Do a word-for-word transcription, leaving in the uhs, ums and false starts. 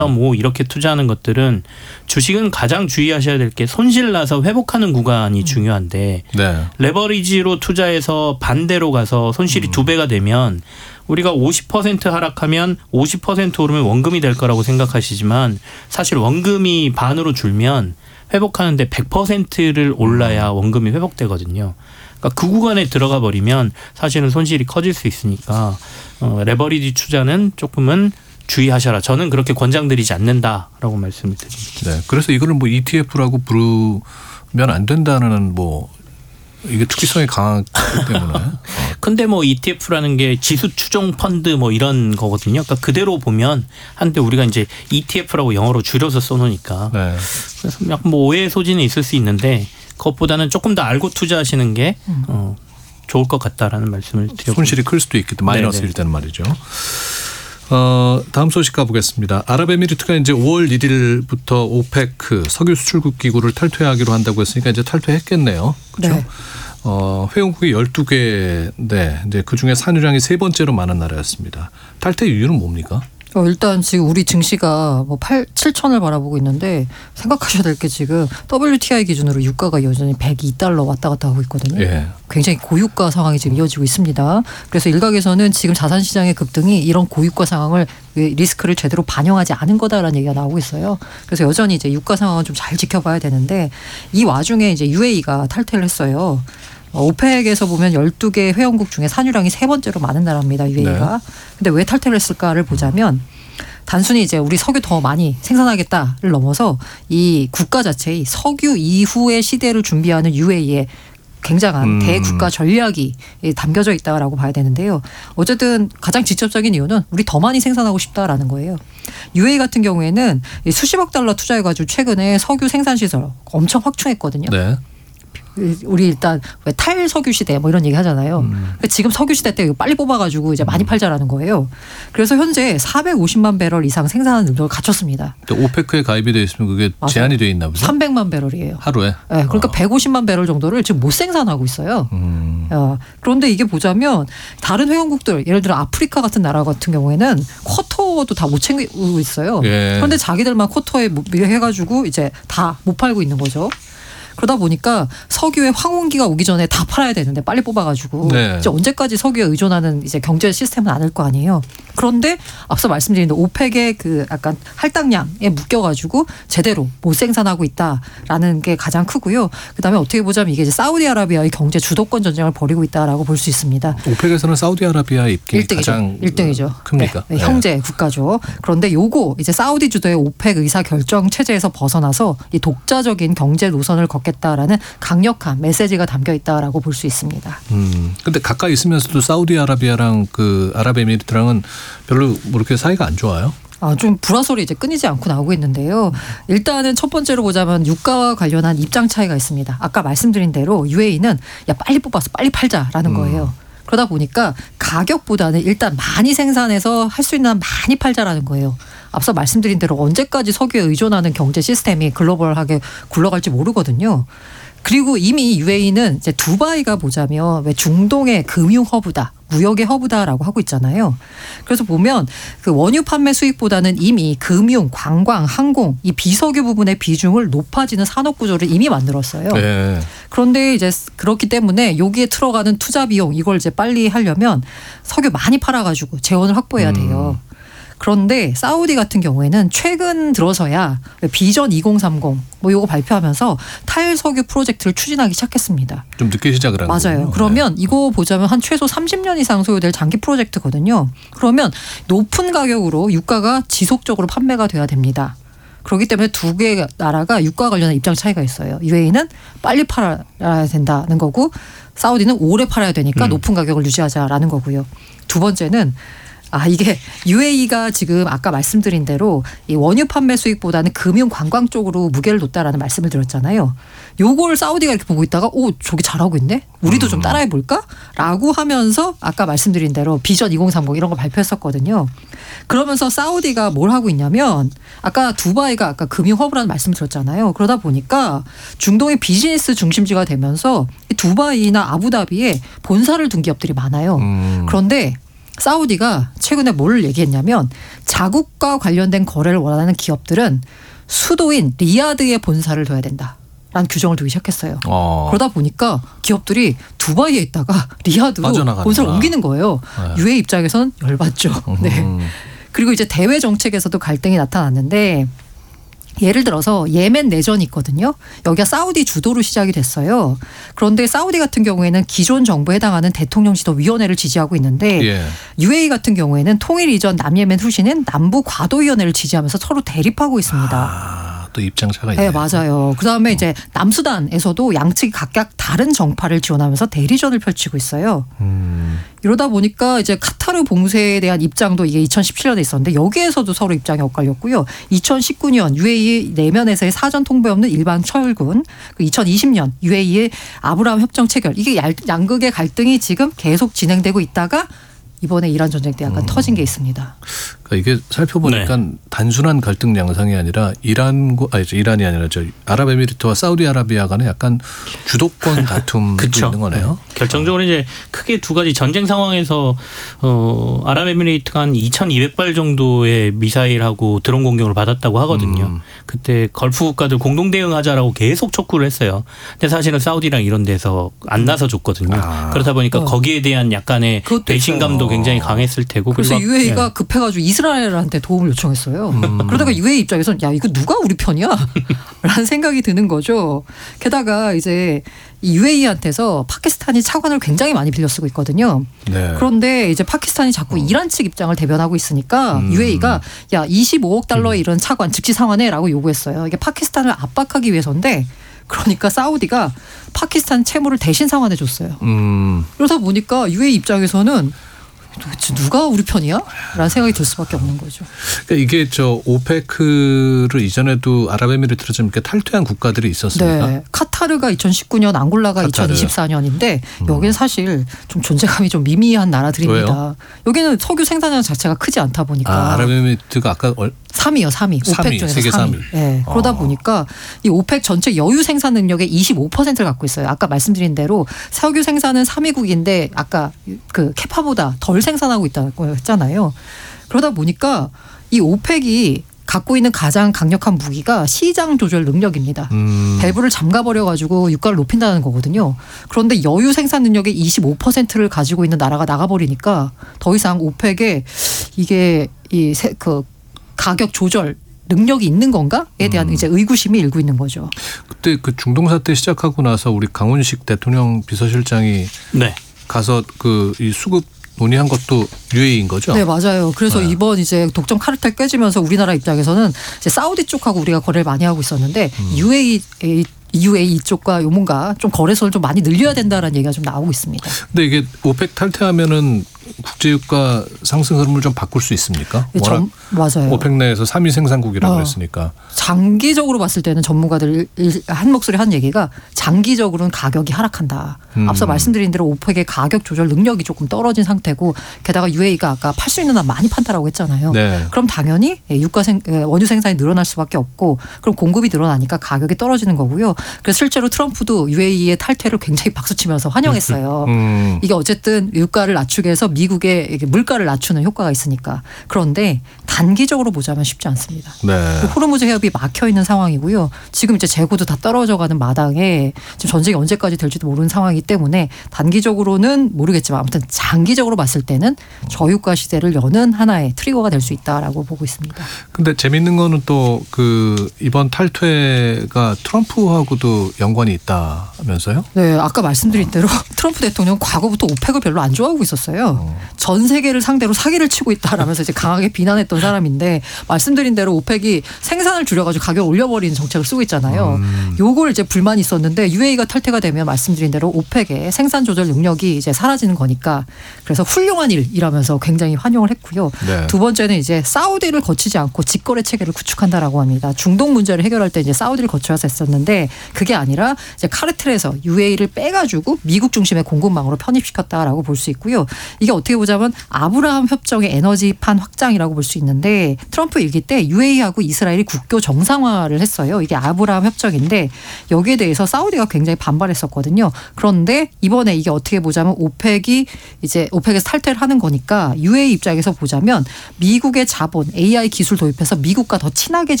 뭐 이렇게 투자하는 것들은 주식은 가장 주의하셔야 될 게 손실 나서 회복하는 구간이 중요한데 네. 레버리지로 투자해서 반대로 가서 손실이 음. 두 배가 되면 우리가 오십 퍼센트 하락하면 오십 퍼센트 오르면 원금이 될 거라고 생각하시지만 사실 원금이 반으로 줄면 회복하는데 백 퍼센트를 올라야 원금이 회복되거든요. 그러니까 그 구간에 들어가 버리면 사실은 손실이 커질 수 있으니까 어, 레버리지 투자는 조금은 주의하셔라. 저는 그렇게 권장드리지 않는다라고 말씀을 드립니다. 네, 그래서 이거를 뭐 이티에프라고 부르면 안 된다는 뭐 이게 특이성이 강하기 때문에. 근데 뭐 이티에프라는 게 지수 추종 펀드 뭐 이런 거거든요. 그러니까 그대로 보면 한데 우리가 이제 이티에프라고 영어로 줄여서 써놓으니까. 네. 그래서 약간 뭐 오해의 소지는 있을 수 있는데 그것보다는 조금 더 알고 투자하시는 게 음. 어, 좋을 것 같다라는 말씀을 드려요. 손실이 클 수도 있기 때문에 마이너스일 때는 말이죠. 어, 다음 소식 가보겠습니다. 아랍에미리트가 이제 오월 일일부터 오페크 석유 수출국 기구를 탈퇴하기로 한다고 했으니까 이제 탈퇴했겠네요. 그렇죠? 네. 어, 회원국이 열두 개인데 이제 그중에 산유량이 세 번째로 많은 나라였습니다. 탈퇴 이유는 뭡니까? 어, 일단 지금 우리 증시가 뭐 팔, 칠천을 바라보고 있는데 생각하셔야 될 게 지금 더블유티아이 기준으로 유가가 여전히 백이 달러 왔다 갔다 하고 있거든요. 예. 굉장히 고유가 상황이 지금 이어지고 있습니다. 그래서 일각에서는 지금 자산시장의 급등이 이런 고유가 상황을 리스크를 제대로 반영하지 않은 거다라는 얘기가 나오고 있어요. 그래서 여전히 이제 유가 상황은 좀 잘 지켜봐야 되는데 이 와중에 이제 유에이가 탈퇴를 했어요. 오펙에서 보면 열두 개 회원국 중에 산유량이 세 번째로 많은 나라입니다. 유에이가. 네. 근데 왜 탈퇴를 했을까를 보자면 단순히 이제 우리 석유 더 많이 생산하겠다를 넘어서 이 국가 자체의 석유 이후의 시대를 준비하는 유에이의 굉장한 음. 대국가 전략이 담겨져 있다라고 봐야 되는데요. 어쨌든 가장 직접적인 이유는 우리 더 많이 생산하고 싶다라는 거예요. 유에이 같은 경우에는 수십억 달러 투자해가지고 최근에 석유 생산시설 엄청 확충했거든요. 네. 우리 일단 왜 탈석유 시대 뭐 이런 얘기 하잖아요. 음. 지금 석유 시대 때 빨리 뽑아가지고 이제 많이 팔자라는 거예요. 그래서 현재 사백오십만 배럴 이상 생산하는 능력을 갖췄습니다. 오페크에 가입이 되어 있으면 그게 맞아요. 제한이 되어 있나 보죠? 삼백만 배럴이에요. 하루에? 네, 그러니까 어. 백오십만 배럴 정도를 지금 못 생산하고 있어요. 음. 어, 그런데 이게 보자면 다른 회원국들 예를 들어 아프리카 같은 나라 같은 경우에는 쿼터도 다 못 챙기고 있어요. 예. 그런데 자기들만 쿼터에 해가지고 이제 다 못 팔고 있는 거죠. 그러다 보니까 석유에 황혼기가 오기 전에 다 팔아야 되는데 빨리 뽑아가지고 네. 이제 언제까지 석유에 의존하는 이제 경제 시스템은 아닐 거 아니에요. 그런데 앞서 말씀드린 오펙의 그 약간 할당량에 묶여가지고 제대로 못 생산하고 있다라는 게 가장 크고요. 그다음에 어떻게 보자면 이게 이제 사우디아라비아의 경제 주도권 전쟁을 벌이고 있다라고 볼 수 있습니다. 오펙에서는 사우디아라비아 입김이 가장 일 등이죠. 큽니까? 네, 네, 형제 국가죠. 그런데 요거 이제 사우디 주도의 오펙 의사 결정 체제에서 벗어나서 이 독자적인 경제 노선을 걷겠다라는 강력한 메시지가 담겨 있다라고 볼 수 있습니다. 음, 근데 가까이 있으면서도 사우디아라비아랑 그 아랍에미리트랑은 별로 뭐 이렇게 사이가 안 좋아요? 아, 좀 불화설이 이제 끊이지 않고 나오고 있는데요. 일단은 첫 번째로 보자면 유가와 관련한 입장 차이가 있습니다. 아까 말씀드린 대로 유에이는 야 빨리 뽑아서 빨리 팔자라는 거예요. 음. 그러다 보니까 가격보다는 일단 많이 생산해서 할 수 있는 한 많이 팔자라는 거예요. 앞서 말씀드린 대로 언제까지 석유에 의존하는 경제 시스템이 글로벌하게 굴러갈지 모르거든요. 그리고 이미 유에이는 이제 두바이가 보자면 왜 중동의 금융 허브다, 무역의 허브다라고 하고 있잖아요. 그래서 보면 그 원유 판매 수익보다는 이미 금융, 관광, 항공 이 비석유 부분의 비중을 높아지는 산업 구조를 이미 만들었어요. 네. 그런데 이제 그렇기 때문에 여기에 들어가는 투자 비용 이걸 이제 빨리 하려면 석유 많이 팔아가지고 재원을 확보해야 돼요. 음. 그런데 사우디 같은 경우에는 최근 들어서야 비전 이공삼공 뭐 이거 발표하면서 탈석유 프로젝트를 추진하기 시작했습니다. 좀 늦게 시작을 한 거군요. 맞아요. 그러면 네. 이거 보자면 한 최소 삼십 년 이상 소요될 장기 프로젝트거든요. 그러면 높은 가격으로 유가가 지속적으로 판매가 돼야 됩니다. 그렇기 때문에 두 개 나라가 유가 관련한 입장 차이가 있어요. 유에이는 빨리 팔아야 된다는 거고 사우디는 오래 팔아야 되니까 음. 높은 가격을 유지하자라는 거고요. 두 번째는 아, 이게 유에이가 지금 아까 말씀드린 대로 이 원유 판매 수익보다는 금융 관광 쪽으로 무게를 뒀다라는 말씀을 드렸잖아요. 요걸 사우디가 이렇게 보고 있다가 오, 저기 잘하고 있네? 우리도 좀 따라해 볼까? 라고 하면서 아까 말씀드린 대로 비전 이공삼공 이런 거 발표했었거든요. 그러면서 사우디가 뭘 하고 있냐면 아까 두바이가 아까 금융 허브라는 말씀 드렸잖아요. 그러다 보니까 중동의 비즈니스 중심지가 되면서 두바이나 아부다비에 본사를 둔 기업들이 많아요. 음. 그런데 사우디가 최근에 뭘 얘기했냐면 자국과 관련된 거래를 원하는 기업들은 수도인 리야드에 본사를 둬야 된다. 라는 규정을 두기 시작했어요. 어. 그러다 보니까 기업들이 두바이에 있다가 리야드로 본사를 옮기는 거예요. 네. 유에이 입장에서는 열받죠. 네. 그리고 이제 대외 정책에서도 갈등이 나타났는데 예를 들어서 예멘 내전이 있거든요. 여기가 사우디 주도로 시작이 됐어요. 그런데 사우디 같은 경우에는 기존 정부에 해당하는 대통령 지도 위원회를 지지하고 있는데 예. 유에이 같은 경우에는 통일 이전 남예멘 후신은 남부 과도위원회를 지지하면서 서로 대립하고 있습니다. 아. 또 입장차가 있네요. 네, 맞아요. 그다음에 어. 이제 남수단에서도 양측이 각각 다른 정파를 지원하면서 대리전을 펼치고 있어요. 음. 이러다 보니까 이제 카타르 봉쇄에 대한 입장도 이게 이천십칠 년에 있었는데 여기에서도 서로 입장이 엇갈렸고요. 이천십구 년 유에이 내면에서의 사전 통배 없는 일반 철군, 이천이십 년 유에이의 아브라함 협정 체결, 이게 양극의 갈등이 지금 계속 진행되고 있다가 이번에 이란 전쟁 때 약간 음. 터진 게 있습니다. 그러니까 이게 살펴보니까 네. 단순한 갈등 양상이 아니라 이란과 아니 이란이 아니라 저 아랍에미리트와 사우디아라비아 간에 약간 주도권 다툼도 있는 거네요. 네. 결정적으로 이제 크게 두 가지 전쟁 상황에서 어, 아랍에미리트가 한 이천이백 발 정도의 미사일하고 드론 공격을 받았다고 하거든요. 음. 그때 걸프 국가들 공동 대응하자라고 계속 촉구를 했어요. 근데 사실은 사우디랑 이런 데서 안 나서 줬거든요. 아. 그렇다 보니까 어. 거기에 대한 약간의 배신감도 굉장히 강했을 테고. 그래서 유에이가 네. 급해가지고 이스라엘한테 도움을 요청했어요. 음. 그러다가 유에이 입장에서는 야 이거 누가 우리 편이야? 라는 생각이 드는 거죠. 게다가 이제 이 유에이한테서 파키스탄이 차관을 굉장히 많이 빌려 쓰고 있거든요. 네. 그런데 이제 파키스탄이 자꾸 음. 이란 측 입장을 대변하고 있으니까 음. 유에이가 야 이십오억 달러에 이런 차관 즉시 상환해라고 요구했어요. 이게 파키스탄을 압박하기 위해서인데 그러니까 사우디가 파키스탄 채무를 대신 상환해 줬어요. 음. 그러다 보니까 유에이 입장에서는 도대체 누가 우리 편이야? 라는 생각이 들 수밖에 없는 거죠. 그러니까 이게 저 오페크를 이전에도 아랍에미리트로 좀 이렇게 탈퇴한 국가들이 있었습니까? 네. 카타르가 이천십구 년, 앙골라가 카타르. 이천이십사 년인데 여기는 사실 좀 존재감이 좀 미미한 나라들입니다. 왜요? 여기는 석유 생산량 자체가 크지 않다 보니까. 아, 아랍에미리트가 아까 얼... 삼 위요, 삼 위. 삼 위, 오펙 중에서 세계 삼 위. 네. 그러다 아. 보니까 이 오펙 전체 여유 생산 능력의 이십오 퍼센트를 갖고 있어요. 아까 말씀드린 대로 석유 생산은 삼 위국인데 아까 그 캐파보다 덜 생산하고 있다고 했잖아요. 그러다 보니까 이 오펙이 갖고 있는 가장 강력한 무기가 시장 조절 능력입니다. 음. 밸브를 잠가버려가지고 유가를 높인다는 거거든요. 그런데 여유 생산 능력의 이십오 퍼센트를 가지고 있는 나라가 나가버리니까 더 이상 오펙에 이게 이 그 가격 조절 능력이 있는 건가에 대한 음. 이제 의구심이 일고 있는 거죠. 그때 그 중동 사태 시작하고 나서 우리 강훈식 대통령 비서실장이 네. 가서 그 이 수급 논의한 것도 유에이인 거죠? 네, 맞아요. 그래서 네. 이번 이제 독점 카르텔 깨지면서 우리나라 입장에서는 이제 사우디 쪽하고 우리가 거래를 많이 하고 있었는데 음. 유에이 유에이 쪽과 뭔가 좀 거래선을 좀 많이 늘려야 된다라는 얘기가 좀 나오고 있습니다. 근데 이게 오펙 탈퇴하면은 국제유가 상승 흐름을 좀 바꿀 수 있습니까? 네, 전, 맞아요. 오펙 내에서 삼 위 생산국이라고 어, 했으니까. 장기적으로 봤을 때는 전문가들 한 목소리 한 얘기가 장기적으로는 가격이 하락한다. 음. 앞서 말씀드린 대로 오펙의 가격 조절 능력이 조금 떨어진 상태고 게다가 유에이가 아까 팔 수 있는 한 많이 판다라고 했잖아요. 네. 그럼 당연히 유가 생, 원유 생산이 늘어날 수밖에 없고 그럼 공급이 늘어나니까 가격이 떨어지는 거고요. 그래서 실제로 트럼프도 유에이의 탈퇴를 굉장히 박수치면서 환영했어요. 음. 이게 어쨌든 유가를 낮추게 해서 미국의 물가를 낮추는 효과가 있으니까. 그런데 단기적으로 보자면 쉽지 않습니다. 네. 호르무즈 해협이 막혀 있는 상황이고요. 지금 이제 재고도 다 떨어져가는 마당에 지금 전쟁이 언제까지 될지도 모르는 상황이기 때문에 단기적으로는 모르겠지만 아무튼 장기적으로 봤을 때는 저유가 시대를 여는 하나의 트리거가 될 수 있다라고 보고 있습니다. 근데 재밌는 거는 또 그 이번 탈퇴가 트럼프하고도 연관이 있다면서요? 네, 아까 말씀드린 대로 트럼프 대통령 과거부터 오펙을 별로 안 좋아하고 있었어요. 어. 전 세계를 상대로 사기를 치고 있다라면서 이제 강하게 비난했던 사람인데 말씀드린 대로 오펙이 생산을 줄여가지고 가격 올려버리는 정책을 쓰고 있잖아요. 음. 요걸 이제 불만이 있었는데 유에이가 탈퇴가 되면 말씀드린 대로 오펙의 생산 조절 능력이 이제 사라지는 거니까 그래서 훌륭한 일이라면서 굉장히 환영을 했고요. 네. 두 번째는 이제 사우디를 거치지 않고 직거래 체계를 구축한다라고 합니다. 중동 문제를 해결할 때 이제 사우디를 거쳐서 했었는데 그게 아니라 이제 카르텔에서 유에이를 빼가지고 미국 중심의 공급망으로 편입시켰다라고 볼 수 있고요. 이게 이게 어떻게 보자면 아브라함 협정의 에너지판 확장이라고 볼 수 있는데 트럼프 일기 때 유에이하고 이스라엘이 국교 정상화를 했어요. 이게 아브라함 협정인데 여기에 대해서 사우디가 굉장히 반발했었거든요. 그런데 이번에 이게 어떻게 보자면 오펙이 이제 오펙에서 탈퇴를 하는 거니까 유에이 입장에서 보자면 미국의 자본 에이아이 기술 도입해서 미국과 더 친하게